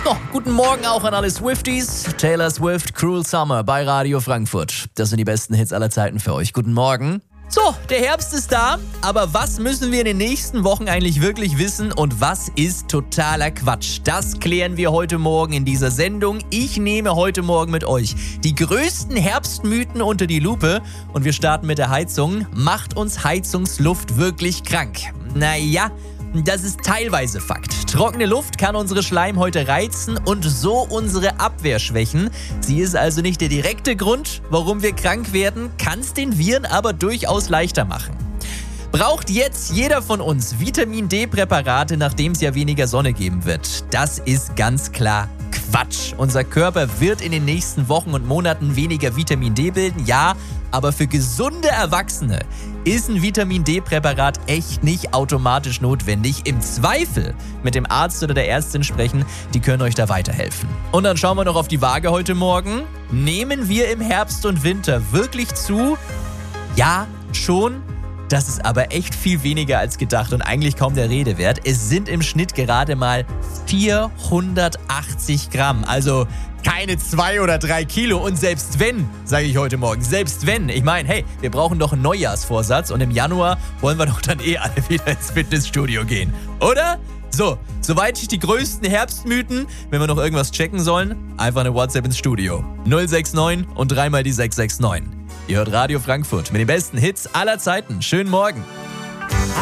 Oh, guten Morgen auch an alle Swifties. Taylor Swift, Cruel Summer bei Radio Frankfurt. Das sind die besten Hits aller Zeiten für euch. Guten Morgen. So, der Herbst ist da, aber was müssen wir in den nächsten Wochen eigentlich wirklich wissen und was ist totaler Quatsch? Das klären wir heute Morgen in dieser Sendung. Ich nehme heute Morgen mit euch die größten Herbstmythen unter die Lupe und wir starten mit der Heizung. Macht uns Heizungsluft wirklich krank? Naja, das ist teilweise Fakt. Trockene Luft kann unsere Schleimhäute reizen und so unsere Abwehr schwächen. Sie ist also nicht der direkte Grund, warum wir krank werden, kann es den Viren aber durchaus leichter machen. Braucht jetzt jeder von uns Vitamin-D-Präparate, nachdem es ja weniger Sonne geben wird? Das ist ganz klar Quatsch. Unser Körper wird in den nächsten Wochen und Monaten weniger Vitamin D bilden, ja, aber für gesunde Erwachsene ist ein Vitamin-D-Präparat echt nicht automatisch notwendig. Im Zweifel mit dem Arzt oder der Ärztin sprechen, die können euch da weiterhelfen. Und dann schauen wir noch auf die Waage heute Morgen. Nehmen wir im Herbst und Winter wirklich zu? Ja, schon. Das ist aber echt viel weniger als gedacht und eigentlich kaum der Rede wert. Es sind im Schnitt gerade mal 480 Gramm, also keine 2 oder 3 Kilo. Und selbst wenn, sage ich heute Morgen, selbst wenn, ich meine, hey, wir brauchen doch einen Neujahrsvorsatz und im Januar wollen wir doch dann alle wieder ins Fitnessstudio gehen, oder? So, soweit die größten Herbstmythen. Wenn wir noch irgendwas checken sollen, einfach eine WhatsApp ins Studio. 069 und dreimal die 669. Ihr hört Radio Frankfurt mit den besten Hits aller Zeiten. Schönen Morgen.